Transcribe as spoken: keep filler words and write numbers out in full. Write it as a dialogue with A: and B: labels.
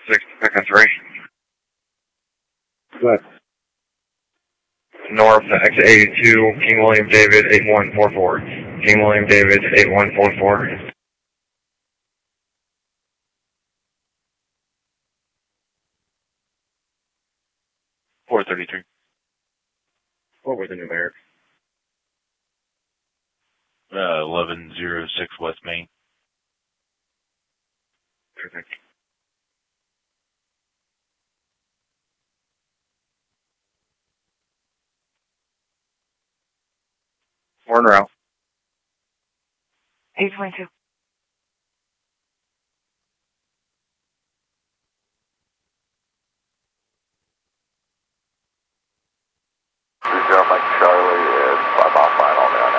A: six, back on three.
B: Good.
A: North, exit eighty-two, King William David, eight one four four. King William David, eight one four four. four thirty-three. What were the numerics?
C: Uh, eleven oh six West Main.
A: Perfect. Warren Route.
D: eight twenty-two.